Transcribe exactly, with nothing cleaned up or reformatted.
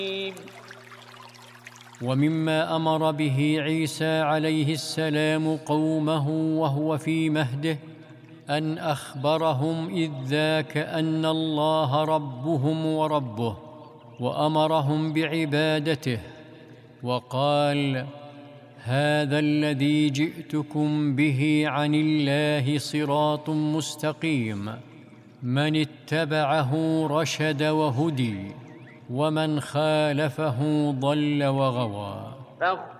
ومما أمر به عيسى عليه السلام قومه وهو في مهده أن أخبرهم إذ ذاك أن الله ربهم وربه، وأمرهم بعبادته، وقال: هذا الذي جئتكم به عن الله صراط مستقيم، من اتبعه رشد وهدي، ومن خالفه ضل وغوى.